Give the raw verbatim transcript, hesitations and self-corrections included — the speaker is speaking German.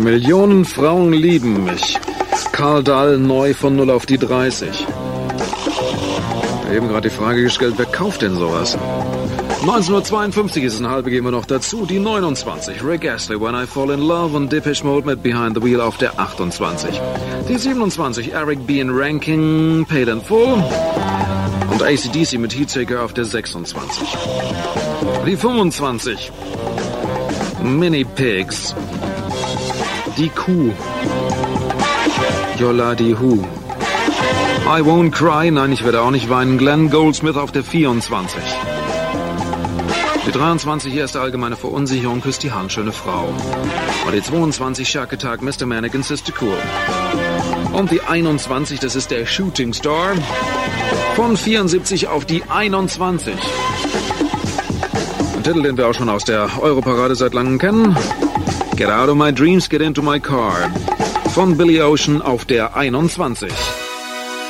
Millionen Frauen lieben mich. Karl Dahl neu von null auf die dreißig. Eben gerade die Frage gestellt, wer kauft denn sowas? neunzehnhundertzweiundfünfzig ist es, eine halbe gehen wir noch dazu. Die neunundzwanzig, Rick Astley, When I Fall in Love und Depeche Mode mit Behind the Wheel auf der achtundzwanzig. Die siebenundzwanzig, Eric B. in Ranking, Paid in Full und A C D C mit Heatseeker auf der sechsundzwanzig. Die fünfundzwanzig, Mini Pigs, die Kuh, Yola die Hu. I Won't Cry, nein, ich werde auch nicht weinen, Glenn Goldsmith auf der vierundzwanzig. Die dreiundzwanzig, erste allgemeine Verunsicherung, küsst die handschöne Frau. Und die zweiundzwanzig, Shark Attack, Mister Mannequin, Sister Cool. Und die einundzwanzig, das ist der Shooting Star, von vierundsiebzig auf die einundzwanzig. Ein Titel, den wir auch schon aus der Europarade seit langem kennen. Get Out of My Dreams, Get Into My Car. Von Billy Ocean auf der einundzwanzig.